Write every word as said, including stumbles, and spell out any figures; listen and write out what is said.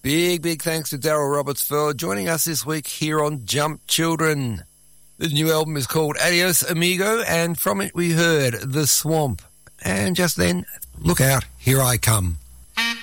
Big, big thanks to Daryl Roberts for joining us this week here on Jump Children. The new album is called Adios Amigo, and from it we heard The Swamp. And just then, look out, here I come.